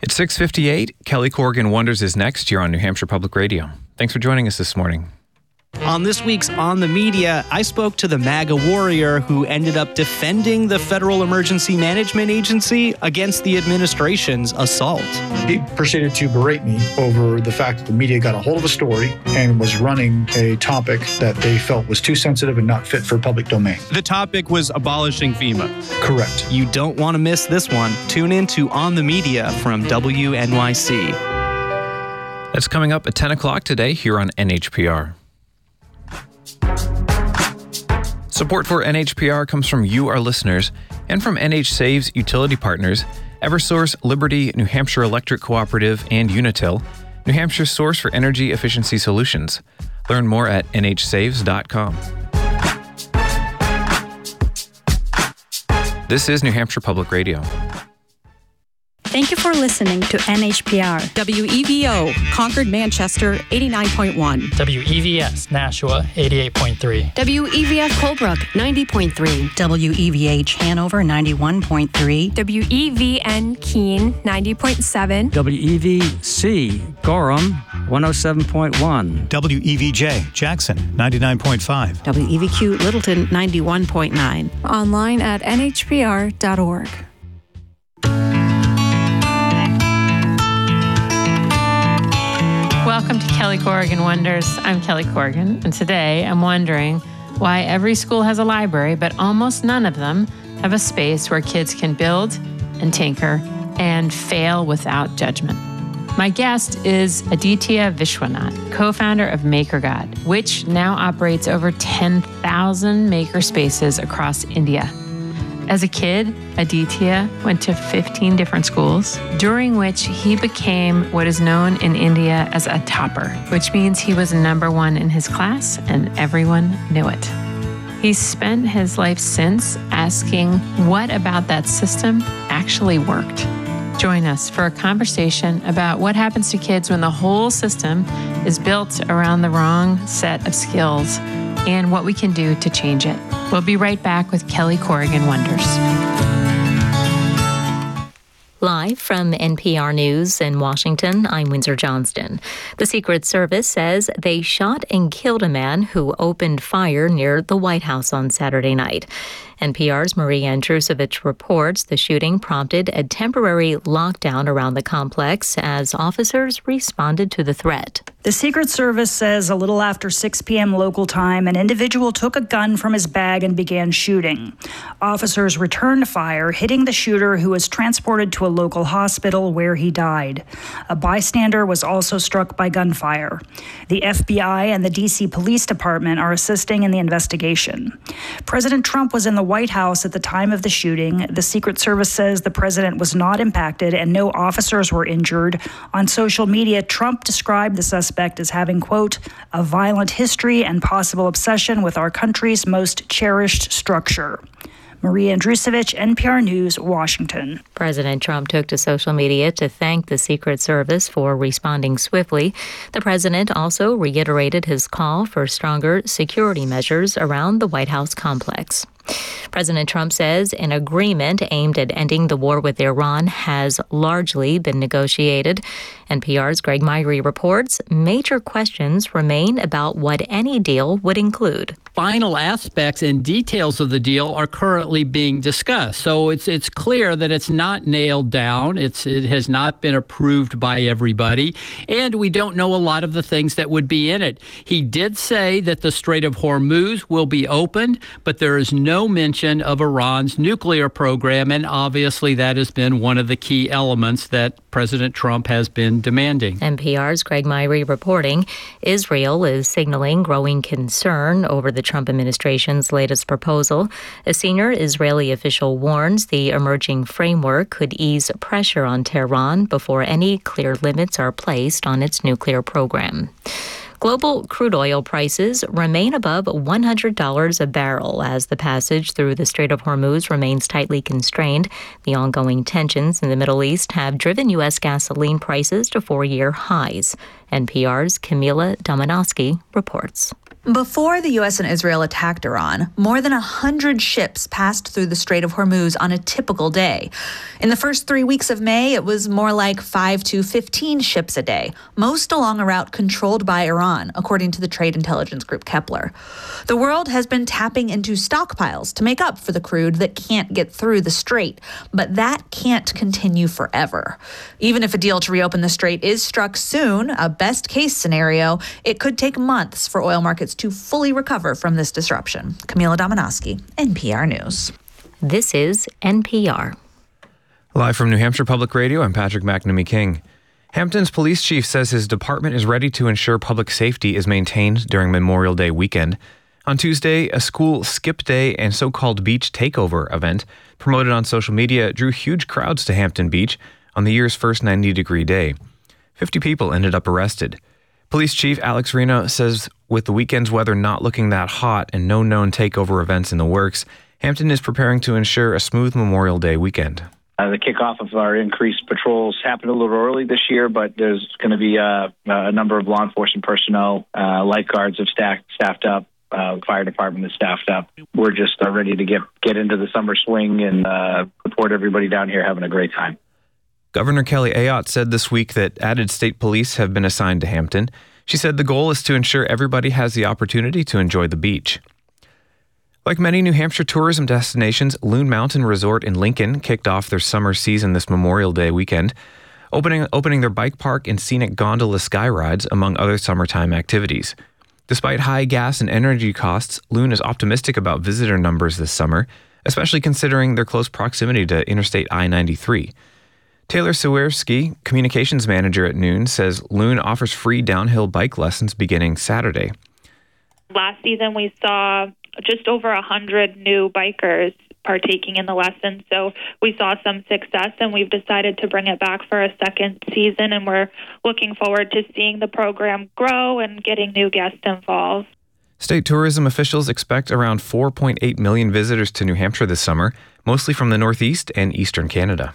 It's 6:58. Kelly Corrigan Wonders is next here on New Hampshire Public Radio. Thanks for joining us this morning. On this week's On the Media, I spoke to the MAGA warrior who ended up defending the Federal Emergency Management Agency against the administration's assault. He proceeded to berate me over the fact that the media got a hold of a story and was running a topic that they felt was too sensitive and not fit for public domain. The topic was abolishing FEMA. Correct. You don't want to miss this one. Tune in to On the Media from WNYC. That's coming up at 10 o'clock today here on NHPR. Support for NHPR comes from you, our listeners, and from NH-Save's utility partners, Eversource, Liberty, New Hampshire Electric Cooperative, and Unitil, New Hampshire's source for energy efficiency solutions. Learn more at nhsaves.com. This is New Hampshire Public Radio. Thank you for listening to NHPR. WEVO, Concord, Manchester, 89.1. WEVS, Nashua, 88.3. WEVF, Colebrook, 90.3. WEVH, Hanover, 91.3. WEVN, Keene, 90.7. WEVC, Gorham, 107.1. WEVJ, Jackson, 99.5. WEVQ, Littleton, 91.9. Online at nhpr.org. Welcome to Kelly Corrigan Wonders. I'm Kelly Corrigan, and today I'm wondering why every school has a library, but almost none of them have a space where kids can build and tinker and fail without judgment. My guest is Aditya Vishwanath, co-founder of MakerGod, which now operates over 10,000 maker spaces across India. As a kid, Aditya went to 15 different schools, during which he became what is known in India as a topper, which means he was number one in his class and everyone knew it. He's spent his life since asking what about that system actually worked. Join us for a conversation about what happens to kids when the whole system is built around the wrong set of skills and what we can do to change it. We'll be right back with Kelly Corrigan Wonders. Live from NPR News in Washington, I'm Windsor Johnston. The Secret Service says they shot and killed a man who opened fire near the White House on Saturday night. NPR's Maria Andrusevich reports the shooting prompted a temporary lockdown around the complex as officers responded to the threat. The Secret Service says a little after 6 p.m. local time, an individual took a gun from his bag and began shooting. Officers returned fire, hitting the shooter, who was transported to a local hospital where he died. A bystander was also struck by gunfire. The FBI and the D.C. Police Department are assisting in the investigation. President Trump was in the White House at the time of the shooting. The Secret Service says the president was not impacted and no officers were injured. On social media, Trump described the suspect as having, quote, a violent history and possible obsession with our country's most cherished structure. Maria Andrusevich, NPR News, Washington. President Trump took to social media to thank the Secret Service for responding swiftly. The president also reiterated his call for stronger security measures around the White House complex. President Trump says an agreement aimed at ending the war with Iran has largely been negotiated. NPR's Greg Myrie reports major questions remain about what any deal would include. Final aspects and details of the deal are currently being discussed. So it's clear that it's not nailed down. It has not been approved by everybody. And we don't know a lot of the things that would be in it. He did say that the Strait of Hormuz will be opened, but there is no mention of Iran's nuclear program. And obviously that has been one of the key elements that President Trump has been demanding. NPR's Greg Myrie reporting Israel is signaling growing concern over the Trump administration's latest proposal. A senior Israeli official warns the emerging framework could ease pressure on Tehran before any clear limits are placed on its nuclear program. Global crude oil prices remain above $100 a barrel as the passage through the Strait of Hormuz remains tightly constrained. The ongoing tensions in the Middle East have driven U.S. gasoline prices to four-year highs. NPR's Camila Dominowski reports. Before the U.S. and Israel attacked Iran, more than 100 ships passed through the Strait of Hormuz on a typical day. In the first 3 weeks of May, it was more like 5 to 15 ships a day, most along a route controlled by Iran, according to the trade intelligence group Kepler. The world has been tapping into stockpiles to make up for the crude that can't get through the strait, but that can't continue forever. Even if a deal to reopen the strait is struck soon, a best-case scenario, it could take months for oil markets to fully recover from this disruption. Camila Dominowski, NPR News. This is NPR. Live from New Hampshire Public Radio, I'm Patrick McNamee King. Hampton's police chief says his department is ready to ensure public safety is maintained during Memorial Day weekend. On Tuesday, a school skip day and so-called beach takeover event promoted on social media drew huge crowds to Hampton Beach on the year's first 90-degree day. 50 people ended up arrested. Police Chief Alex Reno says with the weekend's weather not looking that hot and no known takeover events in the works, Hampton is preparing to ensure a smooth Memorial Day weekend. The kickoff of our increased patrols happened a little early this year, but there's going to be a number of law enforcement personnel, lifeguards have staffed up, fire department is staffed up. We're just ready to get into the summer swing and support everybody down here having a great time. Governor Kelly Ayotte said this week that added state police have been assigned to Hampton. She said the goal is to ensure everybody has the opportunity to enjoy the beach. Like many New Hampshire tourism destinations, Loon Mountain Resort in Lincoln kicked off their summer season this Memorial Day weekend, opening their bike park and scenic gondola sky rides, among other summertime activities. Despite high gas and energy costs, Loon is optimistic about visitor numbers this summer, especially considering their close proximity to Interstate I-93. Taylor Sawierski, communications manager at Loon, says Loon offers free downhill bike lessons beginning Saturday. Last season, we saw just over 100 new bikers partaking in the lessons, so we saw some success, and we've decided to bring it back for a second season, and we're looking forward to seeing the program grow and getting new guests involved. State tourism officials expect around 4.8 million visitors to New Hampshire this summer, mostly from the Northeast and Eastern Canada.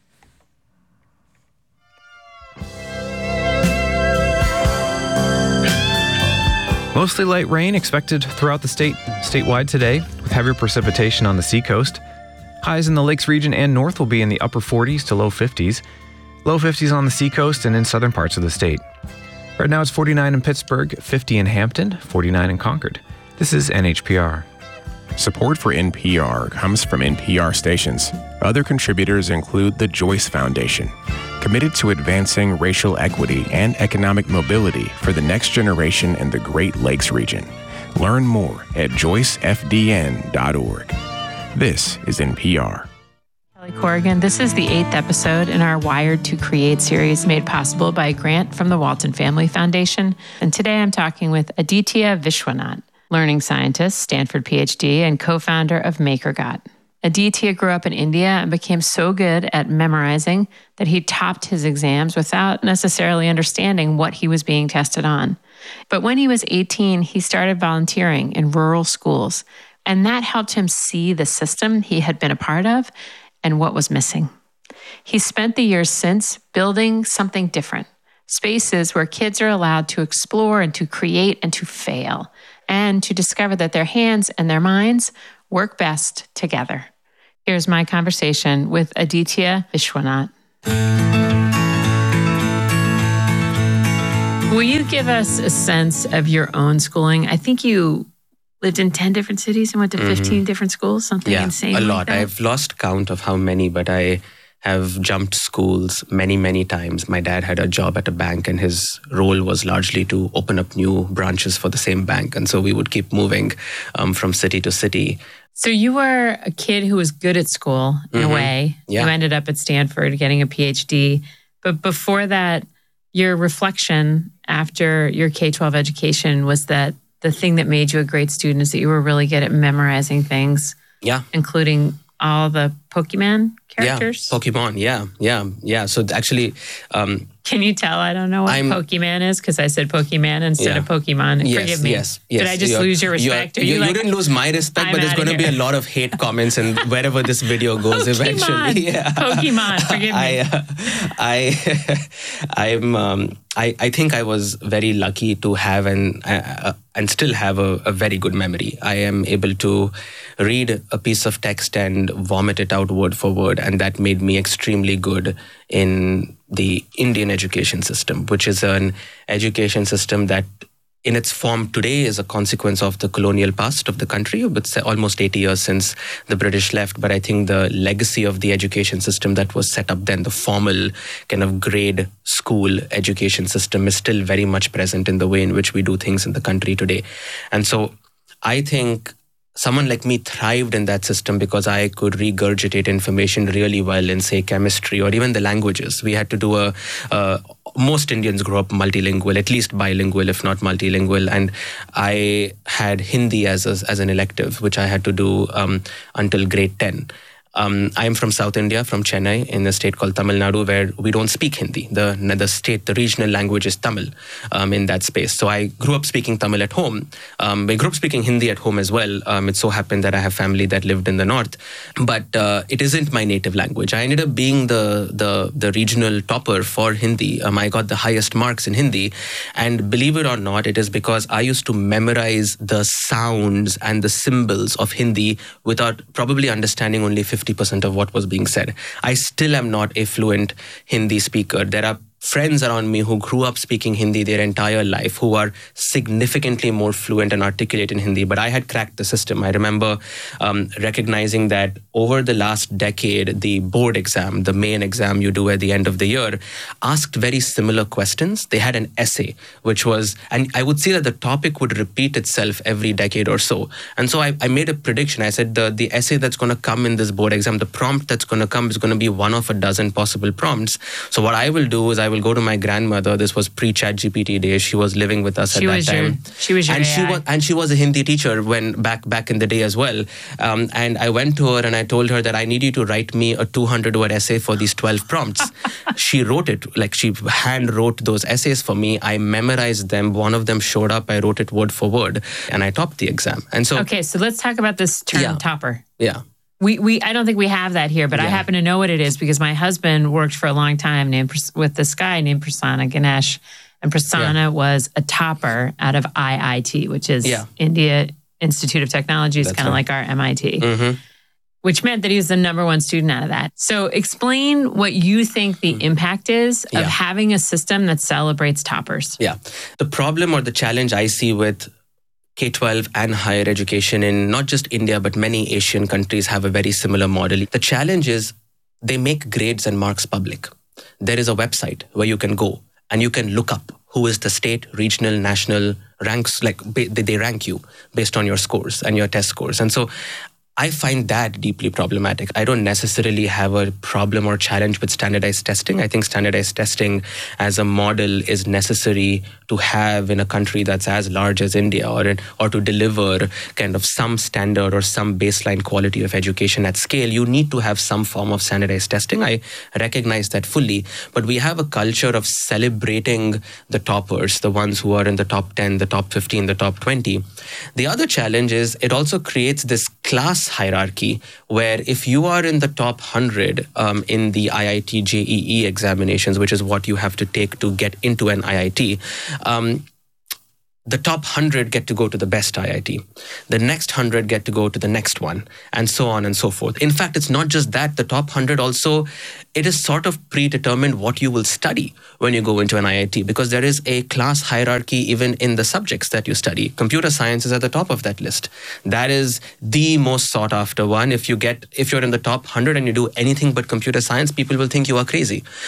Mostly light rain expected throughout the statewide today, with heavier precipitation on the seacoast. Highs in the Lakes region and north will be in the upper 40s to low 50s. Low 50s on the seacoast and in southern parts of the state. Right now it's 49 in Pittsburgh, 50 in Hampton, 49 in Concord. This is NHPR. Support for NPR comes from NPR stations. Other contributors include the Joyce Foundation, committed to advancing racial equity and economic mobility for the next generation in the Great Lakes region. Learn more at joycefdn.org. This is NPR. Kelly Corrigan, this is the 8th episode in our Wired to Create series made possible by a grant from the Walton Family Foundation. And today I'm talking with Aditya Vishwanath, learning scientist, Stanford PhD, and co-founder of MakerGot. Aditya grew up in India and became so good at memorizing that he topped his exams without necessarily understanding what he was being tested on. But when he was 18, he started volunteering in rural schools, and that helped him see the system he had been a part of and what was missing. He spent the years since building something different, spaces where kids are allowed to explore and to create and to fail, and to discover that their hands and their minds work best together. Here's my conversation with Aditya Vishwanath. Will you give us a sense of your own schooling? I think you lived in 10 different cities and went to 15 different schools, something insane. A lot. Like that. I've lost count of how many, but I have jumped schools many, many times. My dad had a job at a bank, and his role was largely to open up new branches for the same bank. And so we would keep moving from city to city. So you were a kid who was good at school in a way. Yeah. You ended up at Stanford getting a PhD. But before that, your reflection after your K-12 education was that the thing that made you a great student is that you were really good at memorizing things. Yeah. Including all the Pokemon characters? Yeah, Pokemon. Yeah. So actually, can you tell I don't know what Pokemon is? Because I said Pokemon instead of Pokemon. Yes, Forgive me. Yes. Did I just lose your respect? You didn't lose my respect, but there's going to be a lot of hate comments and wherever this video goes eventually. Yeah. Pokemon, forgive me. I think I was very lucky to have and still have a very good memory. I am able to read a piece of text and vomit it out word for word, and that made me extremely good in the Indian education system, which is an education system that in its form today is a consequence of the colonial past of the country. It's almost 80 years since the British left, but I think the legacy of the education system that was set up then, the formal kind of grade school education system, is still very much present in the way in which we do things in the country today. And so I think someone like me thrived in that system because I could regurgitate information really well in, say, chemistry or even the languages. We had to do most Indians grow up multilingual, at least bilingual, if not multilingual. And I had Hindi as an elective, which I had to do until grade 10. I'm from South India, from Chennai, in a state called Tamil Nadu, where we don't speak Hindi. The regional language is Tamil in that space. So I grew up speaking Tamil at home. I grew up speaking Hindi at home as well. It so happened that I have family that lived in the north. But it isn't my native language. I ended up being the regional topper for Hindi. I got the highest marks in Hindi. And believe it or not, it is because I used to memorize the sounds and the symbols of Hindi without probably understanding only 50% of what was being said. I still am not a fluent Hindi speaker. There are friends around me who grew up speaking Hindi their entire life, who are significantly more fluent and articulate in Hindi, but I had cracked the system. I remember recognizing that over the last decade, the board exam, the main exam you do at the end of the year, asked very similar questions. They had an essay, which was, and I would see that the topic would repeat itself every decade or so. And so I made a prediction. I said the essay that's going to come in this board exam, the prompt that's going to come is going to be one of a dozen possible prompts. So what I will do is I will go to my grandmother. This was pre-ChatGPT days. She was living with us at that time. She was your AI. And she was a Hindi teacher when back in the day as well. And I went to her and I told her that I need you to write me a 200-word essay for these 12 prompts. She wrote it, like she hand wrote those essays for me. I memorized them. One of them showed up. I wrote it word for word and I topped the exam. And so okay, so let's talk about this term topper. Yeah. I don't think we have that here, but I happen to know what it is because my husband worked for a long time with this guy named Prasanna Ganesh. And Prasanna was a topper out of IIT, which is India Institute of Technology. It's kind of like our MIT, which meant that he was the number one student out of that. So explain what you think the impact is of having a system that celebrates toppers. Yeah. The problem or the challenge I see with K-12 and higher education in not just India, but many Asian countries have a very similar model. The challenge is they make grades and marks public. There is a website where you can go and you can look up who is the state, regional, national ranks, like they rank you based on your scores and your test scores. And so I find that deeply problematic. I don't necessarily have a problem or challenge with standardized testing. I think standardized testing as a model is necessary to have in a country that's as large as India or to deliver kind of some standard or some baseline quality of education at scale. You need to have some form of standardized testing. I recognize that fully. But we have a culture of celebrating the toppers, the ones who are in the top 10, the top 15, the top 20. The other challenge is it also creates this class hierarchy where if you are in the top 100 in the IIT JEE examinations, which is what you have to take to get into an IIT, the top 100 get to go to the best IIT. The next 100 get to go to the next one, and so on and so forth. In fact, it's not just that. The top 100 also, it is sort of predetermined what you will study when you go into an IIT, because there is a class hierarchy even in the subjects that you study. Computer science is at the top of that list. That is the most sought after one. If you're in the top 100 and you do anything but computer science, people will think you are crazy.